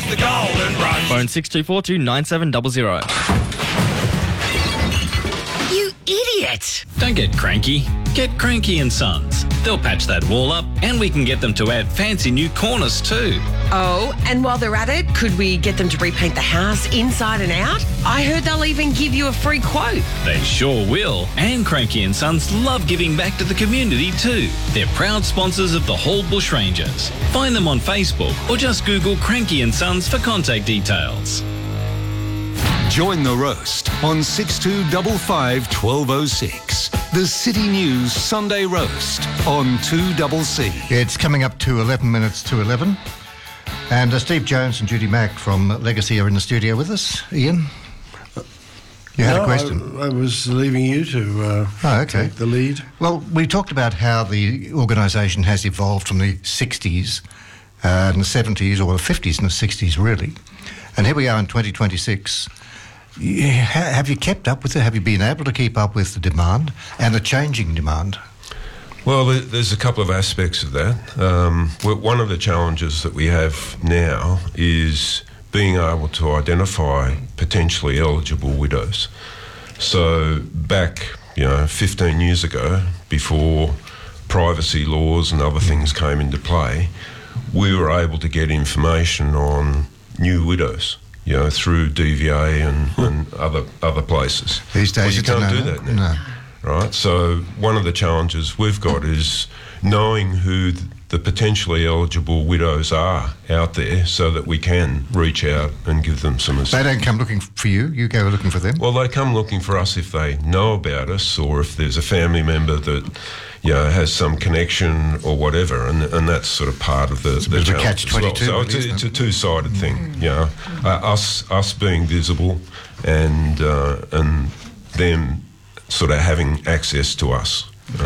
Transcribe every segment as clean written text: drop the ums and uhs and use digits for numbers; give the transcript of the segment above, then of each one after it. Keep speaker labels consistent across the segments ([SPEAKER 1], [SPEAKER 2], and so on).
[SPEAKER 1] It's the Golden Rush.
[SPEAKER 2] Phone 6242 9700.
[SPEAKER 3] You idiot!
[SPEAKER 4] Don't get cranky. Get Cranky and Sons. They'll patch that wall up and we can get them to add fancy new corners too.
[SPEAKER 3] Oh, and while they're at it, could we get them to repaint the house inside and out? I heard they'll even give you a free quote.
[SPEAKER 4] They sure will. And Cranky and Sons love giving back to the community too. They're proud sponsors of the Hall Bush Rangers. Find them on Facebook or just Google Cranky and Sons for contact details.
[SPEAKER 5] Join the roast on 6255 1206. The City News Sunday Roast on 2CC.
[SPEAKER 6] It's coming up to 11 minutes to 11. And Steve Jones and Judy Mack from Legacy are in the studio with us. Ian, you had a question.
[SPEAKER 7] I was leaving you to take the lead.
[SPEAKER 6] Well, we talked about how the organisation has evolved from the 60s and the 70s, or the 50s and the 60s, really. And here we are in 2026. Have you kept up with it? Have you been able to keep up with the demand and the changing demand?
[SPEAKER 8] Well, there's a couple of aspects of that. One of the challenges that we have now is being able to identify potentially eligible widows. So back, 15 years ago, before privacy laws and other things came into play, we were able to get information on new widows, through DVA and other places.
[SPEAKER 6] These days
[SPEAKER 8] you can't do that now.
[SPEAKER 6] No.
[SPEAKER 8] Right? So one of the challenges we've got is knowing who the potentially eligible widows are out there so that we can reach out and give them some assistance.
[SPEAKER 6] They don't come looking for you, you go looking for them?
[SPEAKER 8] Well, they come looking for us if they know about us or if there's a family member that has some connection or whatever, and that's sort of part of the challenge as well. So it's a two-sided thing, us being visible and them sort of having access to us.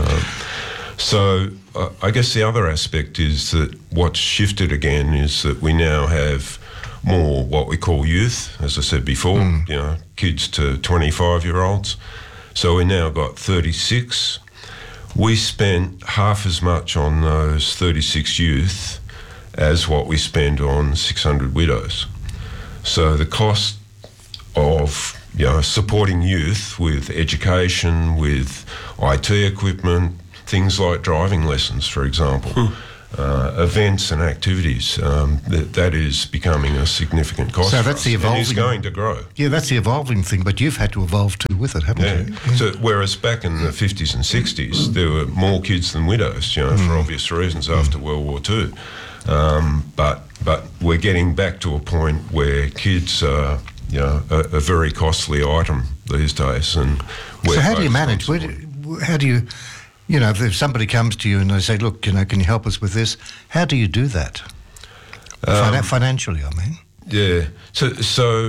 [SPEAKER 8] So I guess the other aspect is that what's shifted again is that we now have more what we call youth, as I said before, kids to 25-year-olds. So we now got 36. We spent half as much on those 36 youth as what we spend on 600 widows. So the cost of supporting youth with education, with IT equipment, things like driving lessons, for example, events and activities, that is becoming a significant cost.
[SPEAKER 6] So that's the evolving.
[SPEAKER 8] And it's going to grow.
[SPEAKER 6] Yeah, that's the evolving thing, but you've had to evolve too with it, haven't you? Yeah.
[SPEAKER 8] So whereas back in the 50s and 60s, there were more kids than widows, for obvious reasons after World War II. But we're getting back to a point where kids are, a very costly item these days. And
[SPEAKER 6] so how do you manage? How do you, if somebody comes to you and they say, look, can you help us with this? How do you do that? Financially, I mean.
[SPEAKER 8] Yeah. So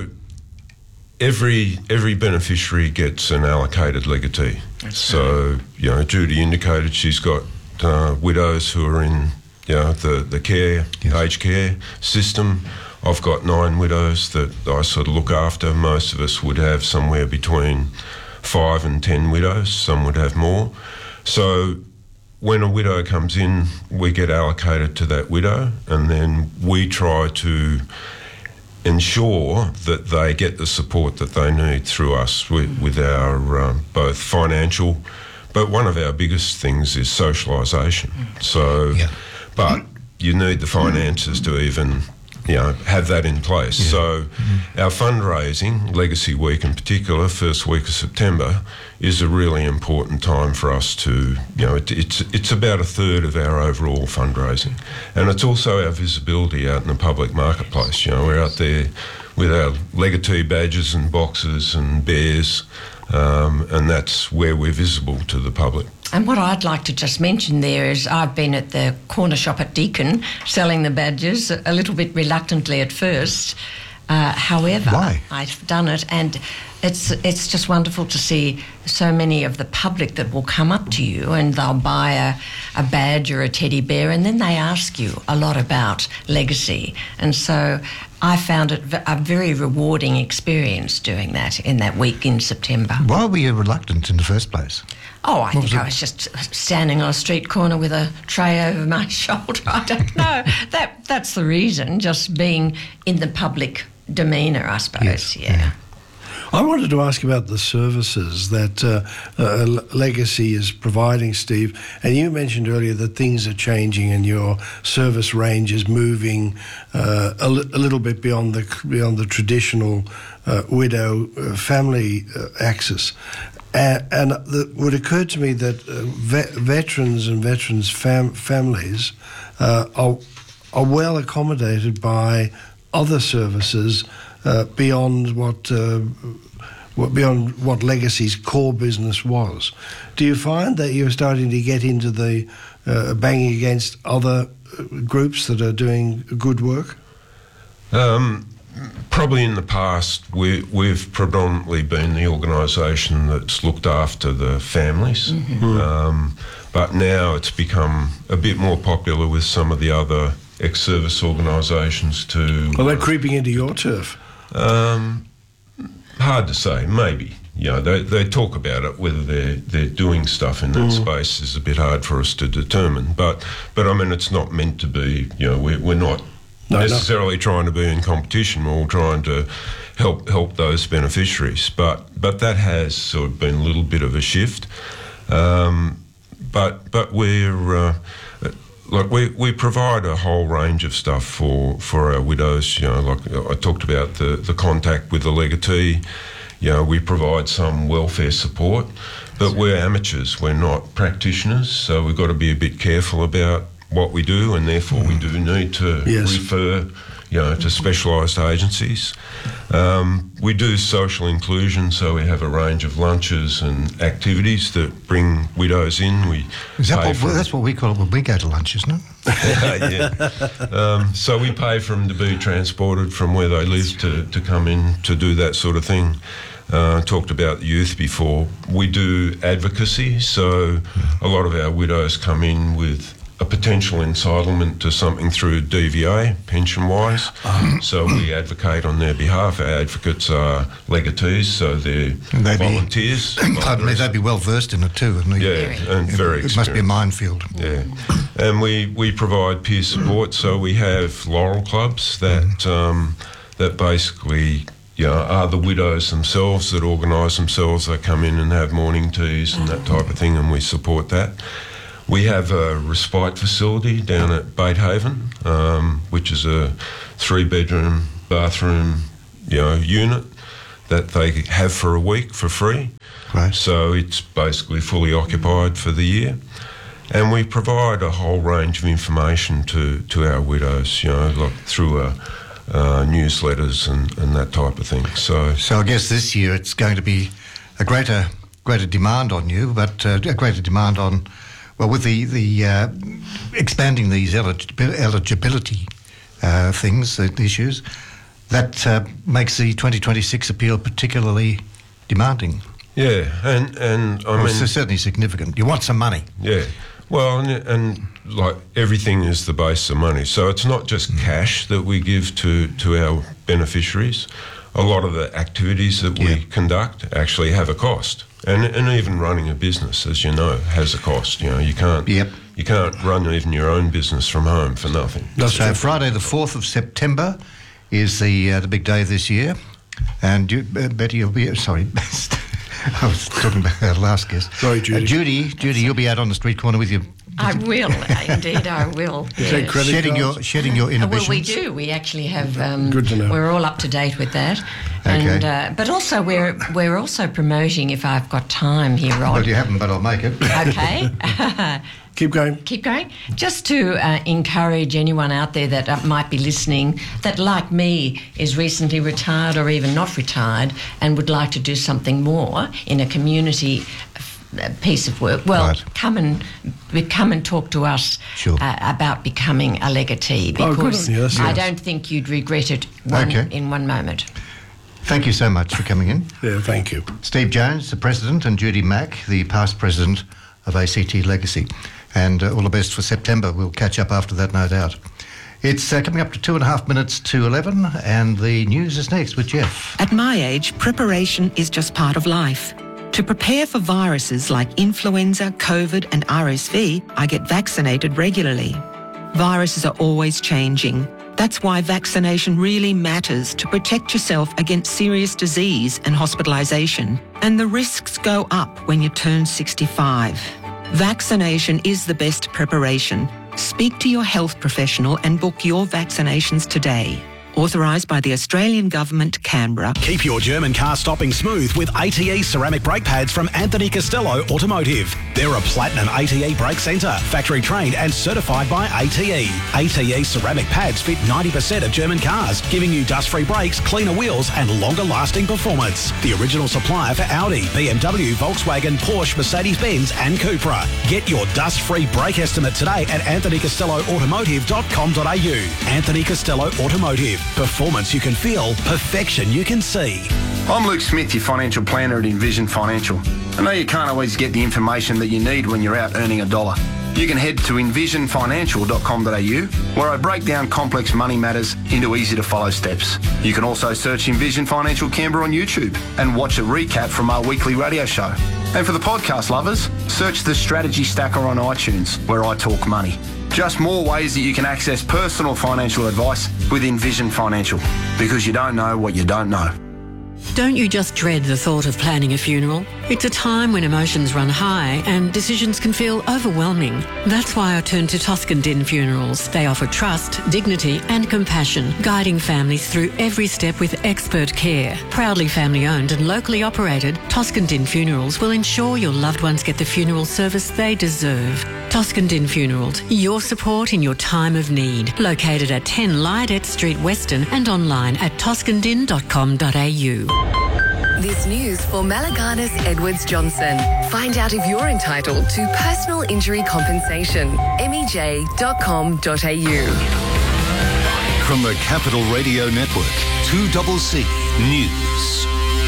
[SPEAKER 8] every beneficiary gets an allocated legatee. So, Judy indicated she's got widows who are in the care, aged care system. I've got 9 widows that I sort of look after. Most of us would have somewhere between 5 and 10 widows. Some would have more. So when a widow comes in, we get allocated to that widow, and then we try to ensure that they get the support that they need through us with our both financial, but one of our biggest things is socialisation. So, but you need the finances to even have that in place. So our fundraising, Legacy Week in particular, first week of September, is a really important time for us to, it's about a third of our overall fundraising. And it's also our visibility out in the public marketplace. We're out there with our legatee badges and boxes and bears, and that's where we're visible to the public.
[SPEAKER 9] And what I'd like to just mention there is I've been at the corner shop at Deakin selling the badges, a little bit reluctantly at first. However,
[SPEAKER 6] Why?
[SPEAKER 9] I've done it, and it's just wonderful to see so many of the public that will come up to you and they'll buy a badge or a teddy bear, and then they ask you a lot about Legacy. And so I found it a very rewarding experience doing that in that week in September.
[SPEAKER 6] Why were you reluctant in the first place?
[SPEAKER 9] Oh, I think I was just standing on a street corner with a tray over my shoulder. I don't know. That's the reason, just being in the public demeanour, I suppose. Yeah.
[SPEAKER 7] I wanted to ask about the services that Legacy is providing, Steve. And you mentioned earlier that things are changing and your service range is moving a little bit beyond the traditional widow family axis. And it occurred to me that veterans and veterans' families are well accommodated by other services beyond what Legacy's core business was. Do you find that you're starting to get into the banging against other groups that are doing good work?
[SPEAKER 8] Probably in the past, we've predominantly been the organisation that's looked after the families, but now it's become a bit more popular with some of the other ex-service organisations too.
[SPEAKER 7] Well, they're creeping into your turf.
[SPEAKER 8] Hard to say, maybe. They talk about it. Whether they're doing stuff in that space is a bit hard for us to determine. But I mean, it's not meant to be. We're not necessarily trying to be in competition. We're all trying to help those beneficiaries. But that has sort of been a little bit of a shift. But we're we provide a whole range of stuff for our widows. Like I talked about the contact with the legatee. We provide some welfare support, but we're amateurs. We're not practitioners, so we've got to be a bit careful about what we do, and therefore we do need to refer, to specialised agencies. We do social inclusion, so we have a range of lunches and activities that bring widows in.
[SPEAKER 6] That's what we call it when we go to lunch, isn't it?
[SPEAKER 8] So we pay for them to be transported from where they live to come in to do that sort of thing. Talked about the youth before. We do advocacy, so a lot of our widows come in with a potential entitlement to something through DVA, pension-wise. So we advocate on their behalf. Our advocates are legatees, so they're volunteers.
[SPEAKER 6] Pardon me, they'd be well versed in it too, wouldn't they?
[SPEAKER 8] Yeah, and very experienced.
[SPEAKER 6] It must be a minefield.
[SPEAKER 8] Yeah, and we provide peer support. So we have Laurel Clubs that basically are the widows themselves that organise themselves. They come in and have morning teas and that type of thing, and we support that. We have a respite facility down at Batehaven, which is a 3-bedroom bathroom, unit that they have for a week for free.
[SPEAKER 6] Right.
[SPEAKER 8] So it's basically fully occupied for the year. And we provide a whole range of information to our widows, like through newsletters and that type of thing. So
[SPEAKER 6] I guess this year it's going to be a greater demand on you, but a greater demand on. Well, with the expanding these eligibility things, the issues, that makes the 2026 appeal particularly demanding.
[SPEAKER 8] Yeah, and I mean...
[SPEAKER 6] It's certainly significant. You want some money.
[SPEAKER 8] Yeah. Well, and like everything is the base of money. So it's not just cash that we give to our beneficiaries. A lot of the activities that we conduct actually have a cost. And even running a business, as you know, has a cost. You can't run even your own business from home for nothing.
[SPEAKER 6] So Friday the 4th of September is the big day this year. And Betty, you'll be... Sorry, I was talking about our last guest.
[SPEAKER 7] Sorry, Judy.
[SPEAKER 6] Judy, you'll be out on the street corner with your...
[SPEAKER 9] I will, indeed, I will.
[SPEAKER 7] Yes.
[SPEAKER 6] Shedding your inhibitions.
[SPEAKER 9] Well, we do. We actually have.
[SPEAKER 7] Good to know.
[SPEAKER 9] We're all up to date with that,
[SPEAKER 6] Okay.
[SPEAKER 9] and but also we're also promoting. If I've got time here, Rod.
[SPEAKER 6] Well, you haven't, but I'll make it.
[SPEAKER 9] Okay.
[SPEAKER 7] Keep going.
[SPEAKER 9] Keep going. Just to encourage anyone out there that might be listening that, like me, is recently retired or even not retired and would like to do something more in a community piece of work. Well,
[SPEAKER 6] right.
[SPEAKER 9] come and talk to us about becoming a legatee, because I don't think you'd regret it in one moment.
[SPEAKER 6] Thank you so much for coming in.
[SPEAKER 7] Yeah, thank you.
[SPEAKER 6] Steve Jones, the President, and Judy Mack, the past President of ACT Legacy. And all the best for September. We'll catch up after that, no doubt. It's coming up to 2.5 minutes to 11, and the news is next with Jeff.
[SPEAKER 1] At my age, preparation is just part of life. To prepare for viruses like influenza, COVID and RSV, I get vaccinated regularly. Viruses are always changing. That's why vaccination really matters to protect yourself against serious disease and hospitalisation. And the risks go up when you turn 65. Vaccination is the best preparation. Speak to your health professional and book your vaccinations today. Authorised by the Australian Government, Canberra.
[SPEAKER 10] Keep your German car stopping smooth with ATE ceramic brake pads from Anthony Costello Automotive. They're a platinum ATE brake centre, factory trained and certified by ATE. ATE ceramic pads fit 90% of German cars, giving you dust-free brakes, cleaner wheels and longer-lasting performance. The original supplier for Audi, BMW, Volkswagen, Porsche, Mercedes-Benz and Cupra. Get your dust-free brake estimate today at anthonycostelloautomotive.com.au. Anthony Costello Automotive. Performance you can feel, perfection you can see.
[SPEAKER 11] I'm Luke Smith, your financial planner at Envision Financial. I know you can't always get the information that you need when you're out earning a dollar. You can head to envisionfinancial.com.au, where I break down complex money matters into easy-to-follow steps. You can also search Envision Financial Canberra on YouTube and watch a recap from our weekly radio show. And for the podcast lovers, search the Strategy Stacker on iTunes, where I talk money. Just more ways that you can access personal financial advice with Envision Financial, because you don't know what you don't know.
[SPEAKER 12] Don't you just dread the thought of planning a funeral? It's a time when emotions run high and decisions can feel overwhelming. That's why I turn to Toscan Din Funerals. They offer trust, dignity and compassion, guiding families through every step with expert care. Proudly family-owned and locally operated, Toscan Din Funerals will ensure your loved ones get the funeral service they deserve. Toscan Din Funerals, your support in your time of need. Located at 10 Lydet Street, Weston and online at toscandin.com.au.
[SPEAKER 13] This news for Malaganas Edwards Johnson. Find out if you're entitled to personal injury compensation. MEJ.com.au.
[SPEAKER 5] From the Capital Radio Network, 2CC News.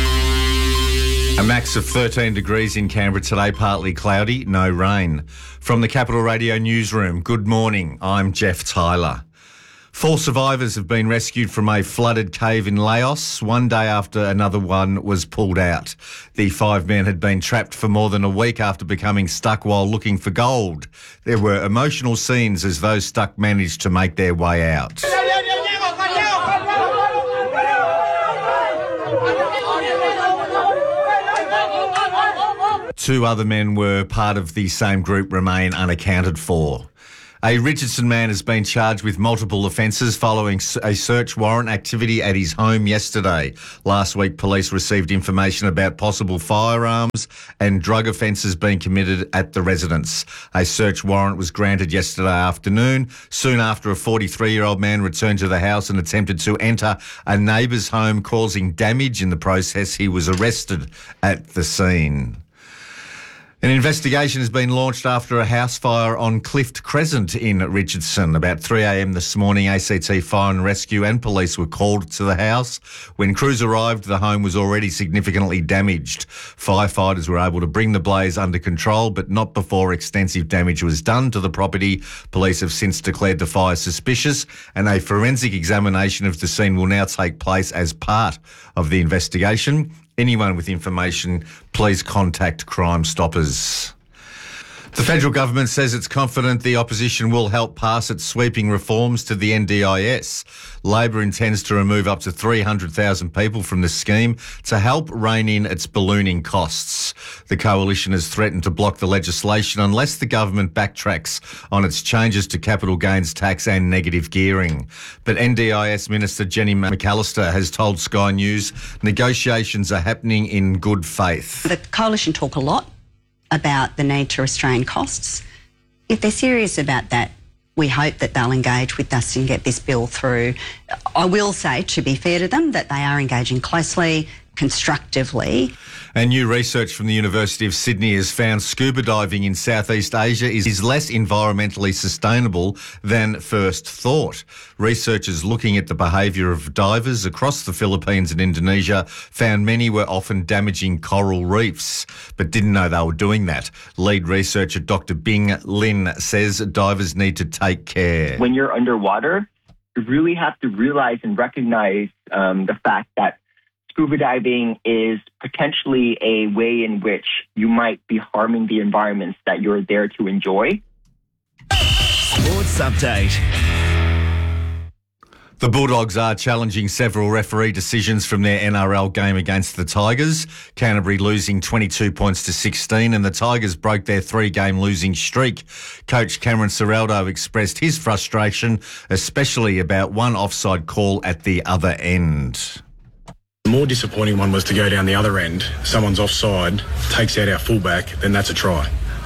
[SPEAKER 14] A max of 13 degrees in Canberra today, partly cloudy, no rain. From the Capital Radio newsroom, good morning, I'm Jeff Tyler. 4 survivors have been rescued from a flooded cave in Laos, one day after another one was pulled out. The 5 men had been trapped for more than a week after becoming stuck while looking for gold. There were emotional scenes as those stuck managed to make their way out. 2 other men were part of the same group remain unaccounted for. A Richardson man has been charged with multiple offences following a search warrant activity at his home yesterday. Last week, police received information about possible firearms and drug offences being committed at the residence. A search warrant was granted yesterday afternoon, soon after a 43-year-old man returned to the house and attempted to enter a neighbour's home, causing damage. In the process, he was arrested at the scene. An investigation has been launched after a house fire on Clift Crescent in Richardson. About 3 a.m. this morning, ACT Fire and Rescue and police were called to the house. When crews arrived, the home was already significantly damaged. Firefighters were able to bring the blaze under control, but not before extensive damage was done to the property. Police have since declared the fire suspicious, and a forensic examination of the scene will now take place as part of the investigation. Anyone with information, please contact Crime Stoppers. The federal government says it's confident the opposition will help pass its sweeping reforms to the NDIS. Labor intends to remove up to 300,000 people from the scheme to help rein in its ballooning costs. The coalition has threatened to block the legislation unless the government backtracks on its changes to capital gains tax and negative gearing. But NDIS Minister Jenny McAllister has told Sky News negotiations are happening in good faith.
[SPEAKER 15] The coalition talk a lot about the need to restrain costs. If they're serious about that, we hope that they'll engage with us and get this bill through. I will say, to be fair to them, that they are engaging closely, constructively.
[SPEAKER 14] And new research from the University of Sydney has found scuba diving in Southeast Asia is less environmentally sustainable than first thought. Researchers looking at the behaviour of divers across the Philippines and Indonesia found many were often damaging coral reefs, but didn't know they were doing that. Lead researcher Dr. Bing Lin says divers need to take care.
[SPEAKER 16] When you're underwater, you really have to realize and recognize the fact that scuba diving is potentially a way in which you might be harming the environments that you're there to enjoy.
[SPEAKER 17] Sports Update.
[SPEAKER 14] The Bulldogs are challenging several referee decisions from their NRL game against the Tigers. Canterbury losing 22 points to 16, and the Tigers broke their 3-game losing streak. Coach Cameron Ciraldo expressed his frustration, especially about one offside call at the other end.
[SPEAKER 18] The more disappointing one was to go down the other end. Someone's offside, takes out our fullback, then that's a try.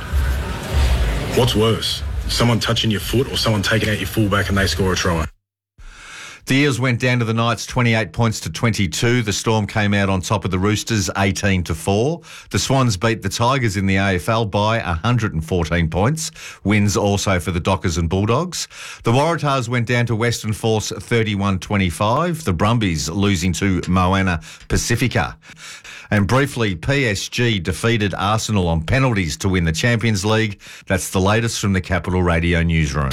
[SPEAKER 18] What's worse? Someone touching your foot or someone taking out your fullback and they score a try?
[SPEAKER 14] The Eels went down to the Knights 28 points to 22. The Storm came out on top of the Roosters 18-4. The Swans beat the Tigers in the AFL by 114 points. Wins also for the Dockers and Bulldogs. The Waratahs went down to Western Force 31-25. The Brumbies losing to Moana Pacifica. And briefly, PSG defeated Arsenal on penalties to win the Champions League. That's the latest from the Capital Radio newsroom.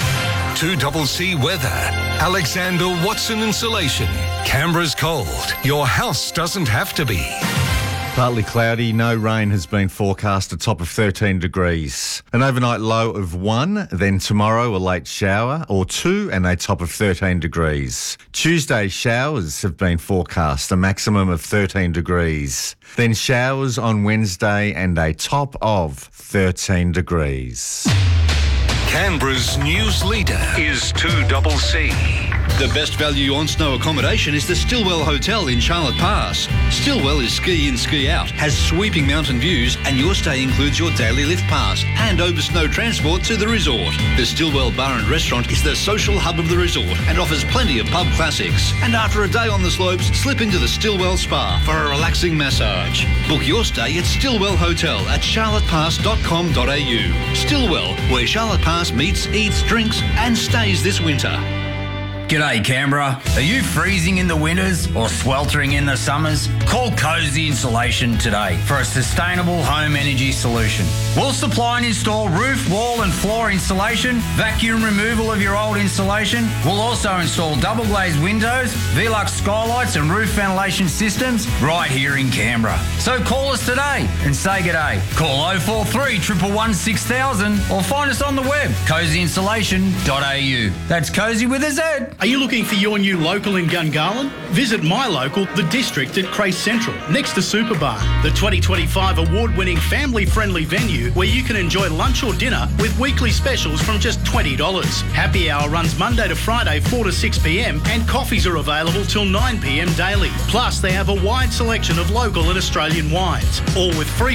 [SPEAKER 5] 2CC weather. Alexander Watson Insulation. Canberra's cold. Your house doesn't have to be.
[SPEAKER 14] Partly cloudy, no rain has been forecast, a top of 13 degrees. An overnight low of 1, then tomorrow a late shower, or 2 and a top of 13 degrees. Tuesday showers have been forecast, a maximum of 13 degrees. Then showers on Wednesday and a top of 13 degrees.
[SPEAKER 5] Canberra's news leader is 2CC.
[SPEAKER 19] The best value on snow accommodation is the Stillwell Hotel in Charlotte Pass. Stillwell is ski in, ski out, has sweeping mountain views, and your stay includes your daily lift pass and over snow transport to the resort. The Stillwell Bar and Restaurant is the social hub of the resort and offers plenty of pub classics. And after a day on the slopes, slip into the Stillwell Spa for a relaxing massage. Book your stay at Stillwell Hotel at charlottepass.com.au. Stillwell, where Charlotte Pass meets, eats, drinks and stays this winter.
[SPEAKER 20] G'day Canberra. Are you freezing in the winters or sweltering in the summers? Call Cozy Insulation today for a sustainable home energy solution. We'll supply and install roof, wall and floor insulation, vacuum removal of your old insulation. We'll also install double glazed windows, Velux skylights and roof ventilation systems right here in Canberra. So call us today and say g'day. Call 043 111 6000 or find us on the web, cozyinsulation.au. That's Cozy with a Z.
[SPEAKER 21] Are you looking for your new local in Gungahlin? Visit my local, The District at Crace Central, next to Superbar, the 2025 award-winning family-friendly venue where you can enjoy lunch or dinner with weekly specials from just $20. Happy hour runs Monday to Friday 4 to 6 p.m. and coffees are available till 9 p.m. daily. Plus, they have a wide selection of local and Australian wines, all with free